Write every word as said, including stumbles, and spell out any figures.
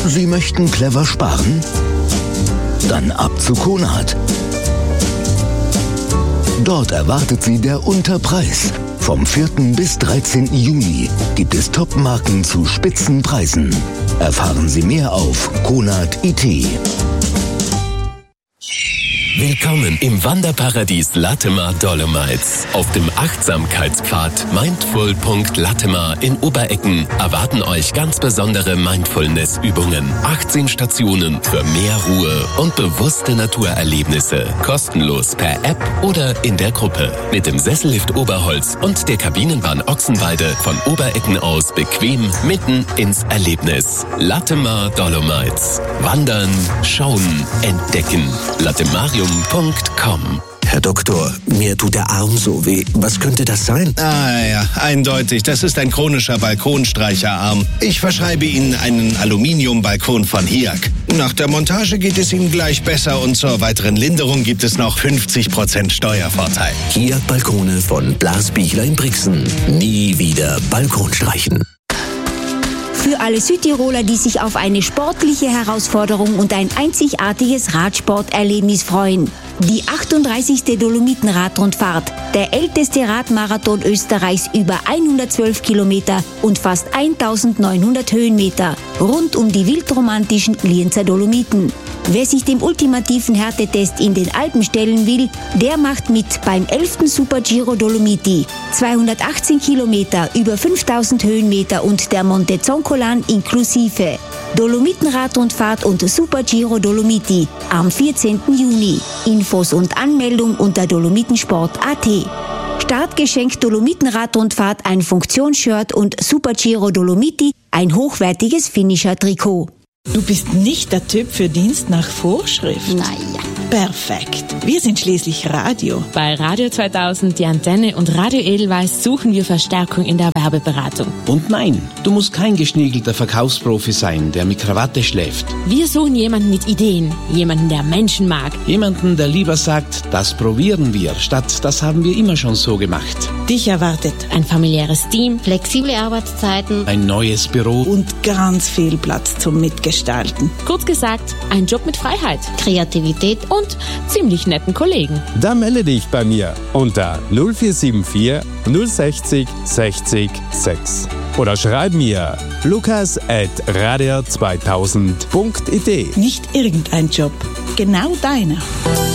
Sie möchten clever sparen? Dann ab zu Konrad. Dort erwartet Sie der Unterpreis. Vom vierten bis dreizehnten Juni gibt es Top-Marken zu Spitzenpreisen. Erfahren Sie mehr auf konrad punkt it. Willkommen im Wanderparadies Latemar Dolomites. Auf dem Achtsamkeitspfad Mindful Punkt Latemar in Oberecken erwarten euch ganz besondere Mindfulness-Übungen. achtzehn Stationen für mehr Ruhe und bewusste Naturerlebnisse. Kostenlos per App oder in der Gruppe. Mit dem Sessellift Oberholz und der Kabinenbahn Ochsenweide von Oberecken aus bequem mitten ins Erlebnis. Latemar Dolomites. Wandern, schauen, entdecken. Latemarium punkt com. Herr Doktor, mir tut der Arm so weh. Was könnte das sein? Ah ja, eindeutig. Das ist ein chronischer Balkonstreicherarm. Ich verschreibe Ihnen einen Aluminiumbalkon von H I A C. Nach der Montage geht es Ihnen gleich besser und zur weiteren Linderung gibt es noch fünfzig Prozent Steuervorteil. H I A C Balkone von Blas Bichler in Brixen. Nie wieder Balkon streichen. Für alle Südtiroler, die sich auf eine sportliche Herausforderung und ein einzigartiges Radsporterlebnis freuen. Die achtunddreißigste Dolomiten-Radrundfahrt, der älteste Radmarathon Österreichs über hundertzwölf Kilometer und fast eintausendneunhundert Höhenmeter, rund um die wildromantischen Lienzer Dolomiten. Wer sich dem ultimativen Härtetest in den Alpen stellen will, der macht mit beim elften Super Giro Dolomiti. zweihundertachtzehn Kilometer, über fünftausend Höhenmeter und der Monte Zoncolan inklusive. Dolomitenradrundfahrt und Super Giro Dolomiti am vierzehnten Juni. Infos und Anmeldung unter dolomitensport punkt at. Startgeschenk Dolomitenradrundfahrt, ein Funktionsshirt und Super Giro Dolomiti, ein hochwertiges Finisher-Trikot. Du bist nicht der Typ für Dienst nach Vorschrift. Naja. Perfekt. Wir sind schließlich Radio. Bei Radio zweitausend, die Antenne und Radio Edelweiss suchen wir Verstärkung in der Werbeberatung. Und nein, du musst kein geschniegelter Verkaufsprofi sein, der mit Krawatte schläft. Wir suchen jemanden mit Ideen, jemanden, der Menschen mag. Jemanden, der lieber sagt, das probieren wir, statt das haben wir immer schon so gemacht. Dich erwartet ein familiäres Team, flexible Arbeitszeiten, ein neues Büro und ganz viel Platz zum Mitgestalten. Kurz gesagt, ein Job mit Freiheit, Kreativität und ziemlich netten Kollegen. Dann melde dich bei mir unter null vier sieben vier null sechzig sechzig sechs oder schreib mir lukas at radio zweitausend punkt it. Nicht irgendein Job, genau deiner.